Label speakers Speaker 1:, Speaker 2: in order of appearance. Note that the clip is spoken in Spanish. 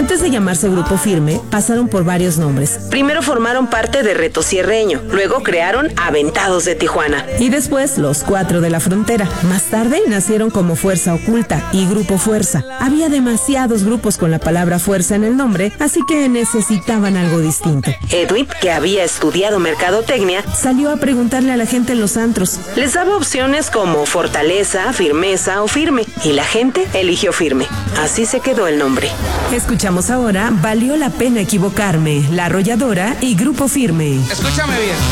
Speaker 1: Antes de llamarse Grupo Firme, pasaron por varios nombres. Primero formaron parte de Reto Sierreño, luego crearon Aventados de Tijuana y después Los Cuatro de la Frontera. Más tarde nacieron como Fuerza Oculta y Grupo Fuerza. Había demasiados grupos con la palabra fuerza en el nombre, así que necesitaban algo distinto. Edwin, que había estudiado mercadotecnia, salió a preguntarle a la gente en los antros. Les daba opciones como Fortaleza, Firmeza o Firme, y la gente eligió Firme. Así se quedó el nombre. Escuchamos ahora Valió la pena equivocarme, La Arrolladora y Grupo Firme.
Speaker 2: Escúchame bien.